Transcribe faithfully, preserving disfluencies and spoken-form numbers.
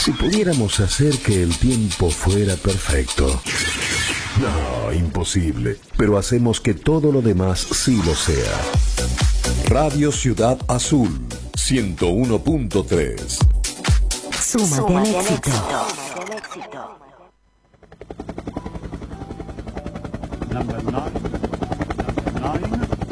Si pudiéramos hacer que el tiempo fuera perfecto. No, imposible. Pero hacemos que todo lo demás sí lo sea. Radio Ciudad Azul, ciento uno punto tres. Súmate al éxito. Number nine. Number nine.